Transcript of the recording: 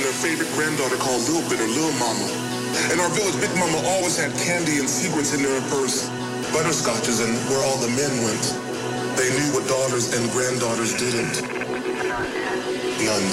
and their favorite granddaughter called Lil Bit or Lil Mama. In our village, Big Mama always had candy and secrets in her purse, butterscotches and where all the men went. They knew what daughters and granddaughters didn't. None